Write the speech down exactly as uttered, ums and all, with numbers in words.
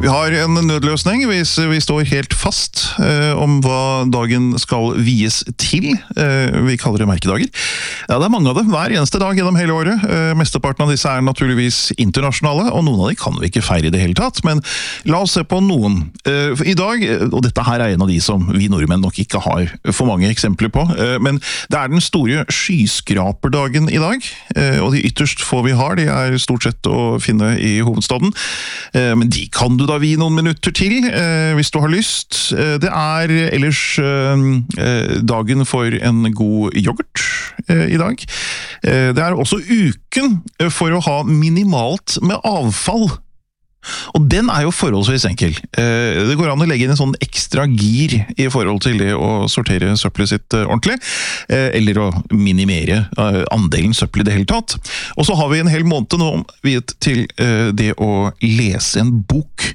Vi har en nødløsning hvis vi står helt fast eh, om hva dagen skal vies til. Eh, vi kaller det merkedager. Ja, det er mange av dem hver eneste dag gjennom hele året. Eh, mesteparten av disse er naturligvis internasjonale, og noen av dem kan vi ikke feire i det hele tatt. Men la oss se på noen. Eh, I dag, og dette her er en av de som vi nordmenn nok ikke har for mange eksempler på, eh, men det er den store skyskraperdagen i dag. Eh, og de ytterst få vi har, de er stort sett å finne i hovedstaden. Eh, men de kan du da vi noen minutter til, eh, hvis du har lyst. Eh, det er ellers eh, dagen for en god yoghurt eh, i dag. Eh, det er også uken for å ha minimalt med avfall. Og den er jo forholdsvis enkel. Eh, det går an å legge inn en sånn ekstra gir i forhold til det å sortere søppelet sitt eh, ordentlig, eh, eller å minimere eh, andelen søppel i det hele tatt. Og så har vi en hel måned nå viet til eh, det å lese en bok.